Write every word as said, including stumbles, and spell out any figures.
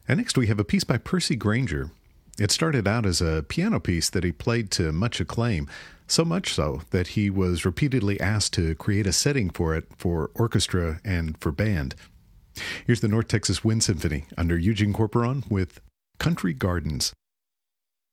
And next we have a piece by Percy Granger. It started out as a piano piece that he played to much acclaim, so much so that he was repeatedly asked to create a setting for it for orchestra and for band. Here's the North Texas Wind Symphony under Eugene Corporon with Country Gardens.